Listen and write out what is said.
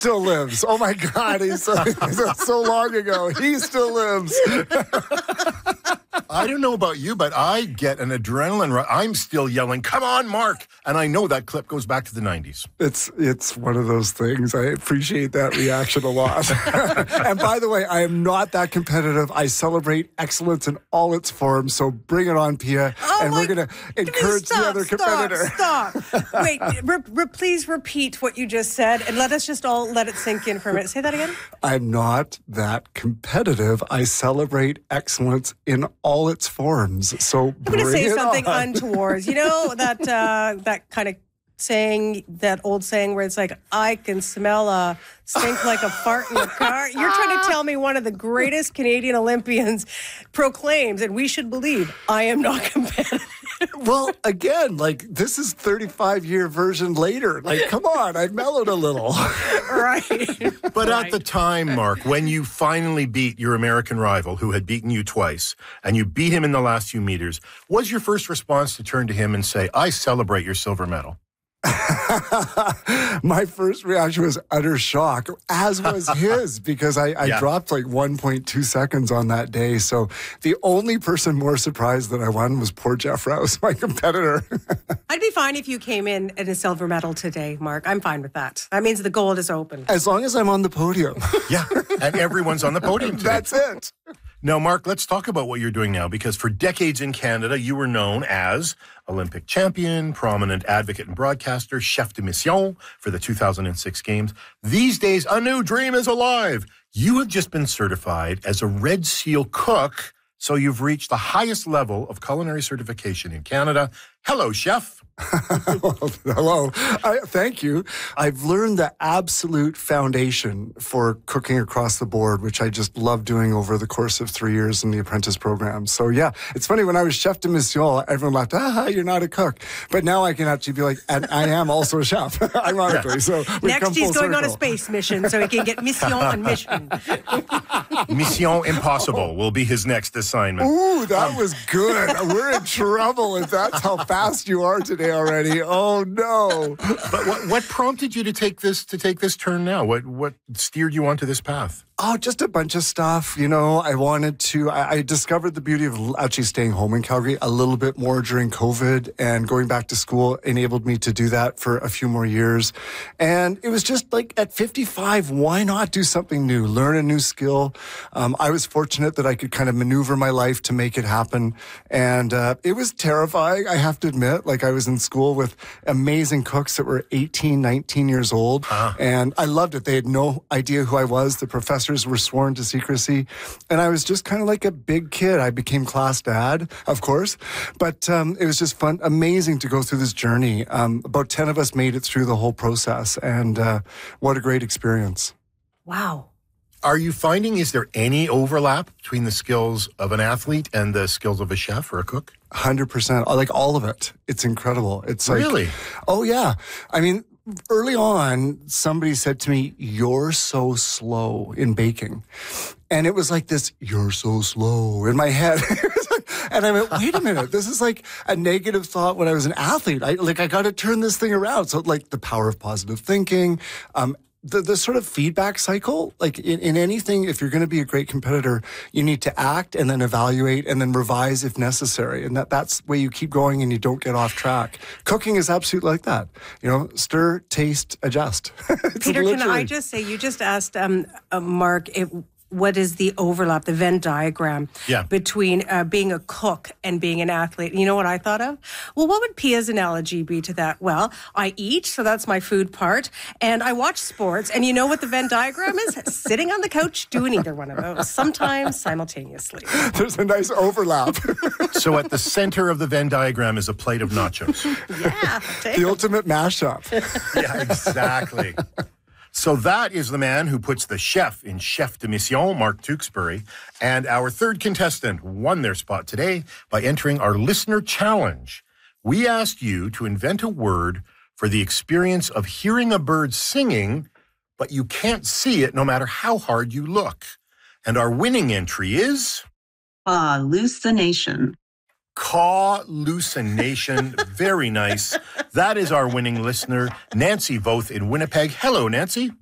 still lives. Oh my God, he's so long ago. He still lives. I don't know about you, but I get an adrenaline rush. I'm still yelling, "Come on, Mark!" And I know that clip goes back to the 90s. It's one of those things. I appreciate that reaction a lot. And by the way, I am not that competitive. I celebrate excellence in all its forms. So bring it on, Pia. And we're going to encourage the other competitor. Stop. Wait, please repeat what you just said and let us just all let it sink in for a minute. Say that again. I'm not that competitive. I celebrate excellence in all its forms. So I'm going to say something on. untoward. You know that kind of saying, that old saying where it's like, I can smell a stink like a fart in the car. You're trying to tell me one of the greatest Canadian Olympians proclaims, and we should believe, I am not competitive. Well, again, like, this is 35-year version later. Like, come on, I mellowed a little. Right. But at the time, Mark, when you finally beat your American rival who had beaten you twice, and you beat him in the last few meters, was your first response to turn to him and say, "I celebrate your silver medal"? My first reaction was utter shock, as was his, because I dropped like 1.2 seconds on that day. So the only person more surprised that I won was poor Jeff Rouse, my competitor. I'd be fine if you came in at a silver medal today, Mark. I'm fine with that. That means the gold is open. As long as I'm on the podium. Yeah, and everyone's on the podium today. That's it. Now, Mark, let's talk about what you're doing now, because for decades in Canada, you were known as Olympic champion, prominent advocate and broadcaster, chef de mission for the 2006 Games. These days, a new dream is alive. You have just been certified as a Red Seal cook, so you've reached the highest level of culinary certification in Canada. Hello, chef. Hello. Thank you. I've learned the absolute foundation for cooking across the board, which I just love doing over the course of 3 years in the apprentice program. So yeah, it's funny, when I was chef de mission, everyone laughed, you're not a cook. But now I can actually be like, and I am also a chef, ironically. So next he's going on a space mission, so he can get mission on mission. Mission Impossible will be his next assignment. Ooh, that was good. We're in trouble if that's how fast you are today already. Oh no! But what prompted you to take this turn now? What steered you onto this path? Oh, just a bunch of stuff. You know, I discovered the beauty of actually staying home in Calgary a little bit more during COVID, and going back to school enabled me to do that for a few more years. And it was just like, at 55, why not do something new, learn a new skill? I was fortunate that I could kind of maneuver my life to make it happen. And it was terrifying, I have to admit. Like, I was in school with amazing cooks that were 18, 19 years old. And I loved it. They had no idea who I was. The professors were sworn to secrecy. And I was just kind of like a big kid. I became class dad, of course. But it was just fun, amazing to go through this journey. About 10 of us made it through the whole process. And what a great experience. Wow. Are you finding, is there any overlap between the skills of an athlete and the skills of a chef or a cook? 100%. Like, all of it. It's incredible. It's like, really? Oh, yeah. I mean, early on, somebody said to me, "You're so slow in baking." And it was like this, "You're so slow," in my head. And I went, wait a minute, this is like a negative thought when I was an athlete. I got to turn this thing around. So, like, the power of positive thinking, the sort of feedback cycle, like in anything, if you're going to be a great competitor, you need to act and then evaluate and then revise if necessary. And that's the way you keep going and you don't get off track. Cooking is absolutely like that. You know, stir, taste, adjust. Peter, can I just say, you just asked Mark, what is the overlap, the Venn diagram between being a cook and being an athlete? And you know what I thought of? Well, what would Pia's analogy be to that? Well, I eat, so that's my food part, and I watch sports, and you know what the Venn diagram is? Sitting on the couch doing either one of those, sometimes simultaneously. There's a nice overlap. So at the center of the Venn diagram is a plate of nachos. Yeah. The ultimate mashup. Yeah, exactly. So that is the man who puts the chef in chef de mission, Mark Tewksbury. And our third contestant won their spot today by entering our listener challenge. We asked you to invent a word for the experience of hearing a bird singing, but you can't see it no matter how hard you look. And our winning entry is... hallucination. Caw-lucination. Very nice. That is our winning listener, Nancy Voth in Winnipeg. Hello, Nancy.